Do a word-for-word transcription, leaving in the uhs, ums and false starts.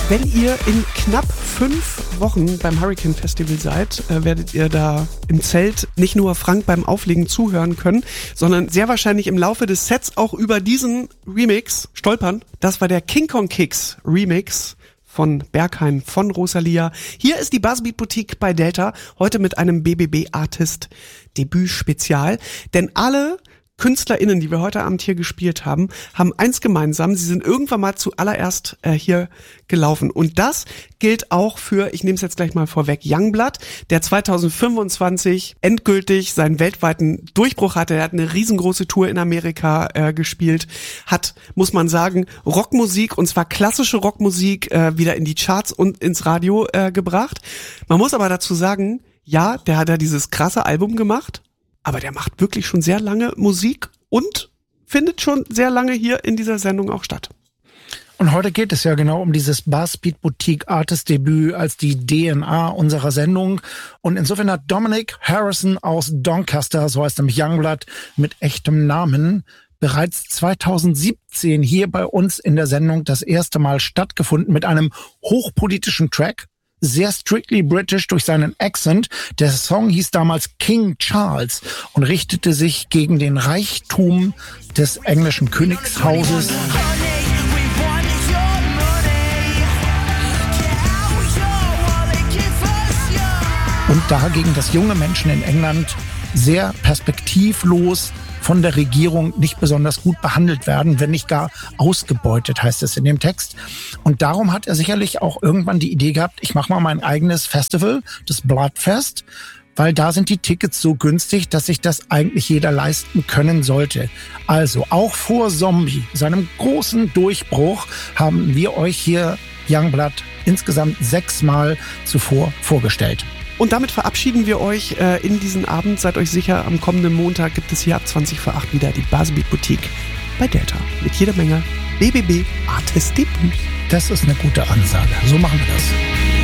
Wenn ihr in knapp fünf Wochen beim Hurricane Festival seid, äh, werdet ihr da im Zelt nicht nur Frank beim Auflegen zuhören können, sondern sehr wahrscheinlich im Laufe des Sets auch über diesen Remix stolpern. Das war der King Kong Kicks Remix von Berghain, von Rosalia. Hier ist die Buzzbeat Boutique bei Delta, heute mit einem B B B Artist Debüt Spezial, denn alle KünstlerInnen, die wir heute Abend hier gespielt haben, haben eins gemeinsam. Sie sind irgendwann mal zuallererst äh, hier gelaufen. Und das gilt auch für, ich nehme es jetzt gleich mal vorweg, Youngblood, der zwanzig fünfundzwanzig endgültig seinen weltweiten Durchbruch hatte. Er hat eine riesengroße Tour in Amerika äh, gespielt, hat, muss man sagen, Rockmusik, und zwar klassische Rockmusik, äh, wieder in die Charts und ins Radio äh, gebracht. Man muss aber dazu sagen, ja, der hat ja dieses krasse Album gemacht, aber der macht wirklich schon sehr lange Musik und findet schon sehr lange hier in dieser Sendung auch statt. Und heute geht es ja genau um dieses Buzzbeat Boutique Artist Debüt als die D N A unserer Sendung. Und insofern hat Dominic Harrison aus Doncaster, so heißt nämlich Youngblood mit echtem Namen, bereits zweitausendsiebzehn hier bei uns in der Sendung das erste Mal stattgefunden mit einem hochpolitischen Track. Sehr strictly British durch seinen Accent. Der Song hieß damals King Charles und richtete sich gegen den Reichtum des englischen Königshauses. Und dagegen, dass junge Menschen in England sehr perspektivlos von der Regierung nicht besonders gut behandelt werden, wenn nicht gar ausgebeutet, heißt es in dem Text. Und darum hat er sicherlich auch irgendwann die Idee gehabt, ich mache mal mein eigenes Festival, das Bloodfest, weil da sind die Tickets so günstig, dass sich das eigentlich jeder leisten können sollte. Also auch vor Zombie, seinem großen Durchbruch, haben wir euch hier Youngblood insgesamt sechsmal zuvor vorgestellt. Und damit verabschieden wir euch äh, in diesen Abend. Seid euch sicher, am kommenden Montag gibt es hier ab zwanzig vor acht wieder die Buzzbeat Boutique bei Delta. Mit jeder Menge B B B Artist Debüts. Das ist eine gute Ansage. So machen wir das.